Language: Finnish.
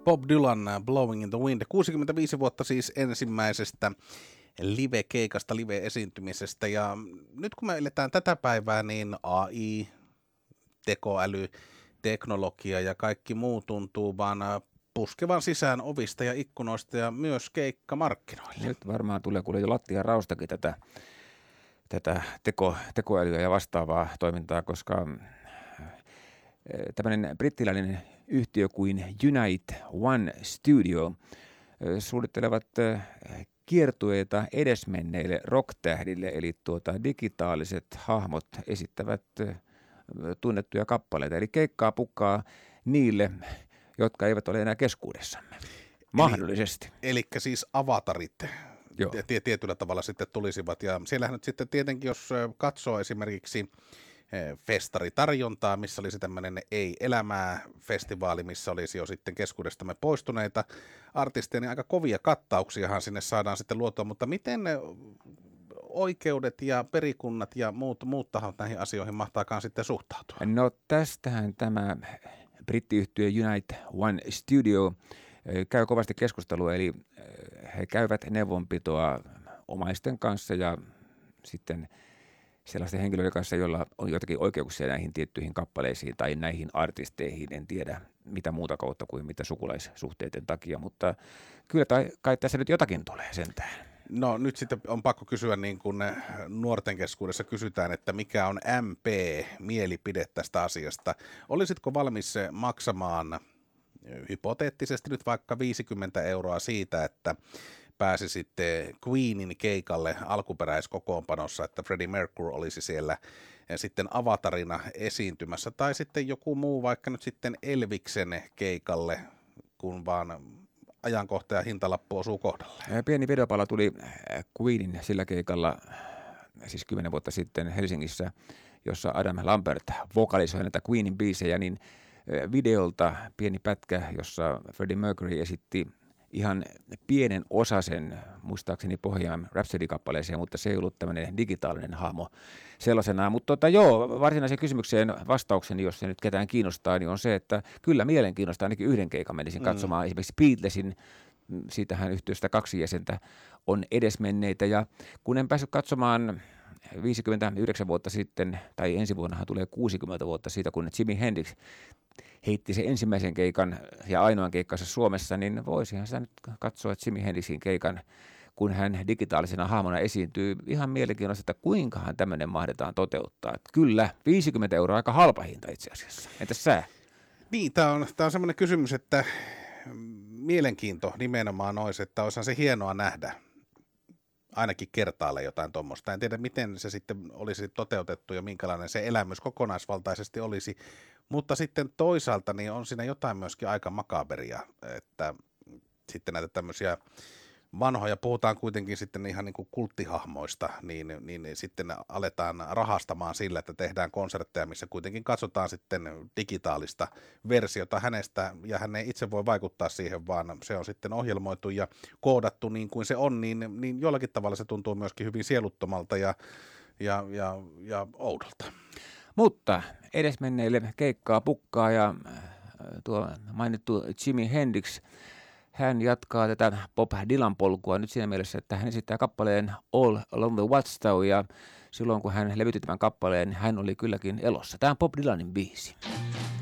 Bob Dylan Blowing in the Wind. 65 vuotta siis ensimmäisestä live-keikasta, live-esiintymisestä. Ja nyt kun me eletään tätä päivää, niin AI, tekoäly, teknologia ja kaikki muu tuntuu vaan puskevan sisään ovista ja ikkunoista ja myös keikkamarkkinoille. Nyt varmaan tulee kuule jo lattian raustakin tätä tekoälyä ja vastaavaa toimintaa, koska tämmöinen brittiläinen yhtiö kuin Unite One Studio suunnittelevat kiertueita edesmenneille rocktähdille, eli digitaaliset hahmot esittävät tunnettuja kappaleita, eli keikkaa pukkaa niille, jotka eivät ole enää keskuudessamme. Mahdollisesti. Eli siis avatarit tietyllä tavalla sitten tulisivat, ja siellähän nyt sitten tietenkin, jos katsoo esimerkiksi festaritarjontaa, missä olisi tämmöinen ei-elämää-festivaali, missä olisi jo sitten keskuudestamme poistuneita artisteja, niin aika kovia kattauksiahan sinne saadaan sitten luotua, mutta miten ne oikeudet ja perikunnat ja muut tahot näihin asioihin mahtaakaan sitten suhtautua? No tästähän tämä brittiyhtiö Unite One Studio käy kovasti keskustelua, eli he käyvät neuvonpitoa omaisten kanssa ja sitten sellaisten henkilöiden kanssa, joilla on jotakin oikeuksia näihin tiettyihin kappaleisiin tai näihin artisteihin, en tiedä mitä muuta kautta kuin mitä sukulaissuhteiden takia, mutta kyllä kai tässä nyt jotakin tulee sentään. No nyt sitten on pakko kysyä, niin kuin nuorten keskuudessa kysytään, että mikä on MP-mielipide tästä asiasta. Olisitko valmis maksamaan hypoteettisesti nyt vaikka 50 € siitä, että pääsisitte Queenin keikalle alkuperäiskokoonpanossa, että Freddie Mercury olisi siellä sitten avatarina esiintymässä, tai sitten joku muu vaikka nyt sitten Elviksen keikalle, kun vaan ajankohta ja hintalappu osuu kohdalle. Pieni videopala tuli Queenin sillä keikalla siis 10 vuotta sitten Helsingissä, jossa Adam Lambert vokalisoi näitä Queenin biisejä, niin videolta pieni pätkä, jossa Freddie Mercury esitti ihan pienen osasen, muistaakseni Bohemian Rhapsody-kappaleeseen, mutta se ei ollut tämmöinen digitaalinen hahmo sellaisenaan. Mutta varsinaiseen kysymykseen vastaukseni, jos se nyt ketään kiinnostaa, niin on se, että kyllä mielenkiinnostaa ainakin yhden keikan menisin katsomaan. Esimerkiksi Beatlesin, siitähän yhtiöstä 2 jäsentä on edesmenneitä, ja kun en päässyt katsomaan 59 vuotta sitten, tai ensi vuonnahan tulee 60 vuotta siitä, kun Jimi Hendrix heitti sen ensimmäisen keikan ja ainoan keikkansa Suomessa, niin voisihan sitä nyt katsoa Jimi Hendrixin keikan, kun hän digitaalisena hahmona esiintyy. Ihan mielenkiintoista, että kuinkahan tämmöinen mahdetaan toteuttaa. Että kyllä, 50 € aika halpa hinta itse asiassa. Entäs sä? Niin, tämä on semmoinen kysymys, että mielenkiinto nimenomaan olisi, että olisihan se hienoa nähdä ainakin kertaalle jotain tuommoista. En tiedä, miten se sitten olisi toteutettu ja minkälainen se elämys kokonaisvaltaisesti olisi, mutta sitten toisaalta niin on siinä jotain myöskin aika makaberia, että sitten näitä tämmöisiä vanhoja, puhutaan kuitenkin sitten ihan niin kuin kulttihahmoista, niin sitten aletaan rahastamaan sillä, että tehdään konsertteja, missä kuitenkin katsotaan sitten digitaalista versiota hänestä, ja hän ei itse voi vaikuttaa siihen, vaan se on sitten ohjelmoitu ja koodattu niin kuin se on, niin jollakin tavalla se tuntuu myöskin hyvin sieluttomalta ja oudolta. Mutta edesmenneille keikkaa pukkaa, ja tuo mainittu Jimi Hendrix, hän jatkaa tätä Bob Dylan polkua nyt siinä mielessä, että hän esittää kappaleen All Along the Watchtower, ja silloin kun hän levytti tämän kappaleen, hän oli kylläkin elossa. Tämä on Bob Dylanin biisi.